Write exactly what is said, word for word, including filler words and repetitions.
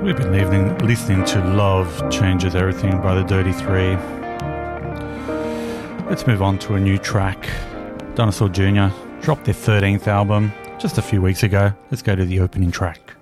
We've been listening, listening to Love Changes Everything by the Dirty Three. Let's move on to a new track. Dinosaur Junior dropped their thirteenth album just a few weeks ago. Let's go to the opening track.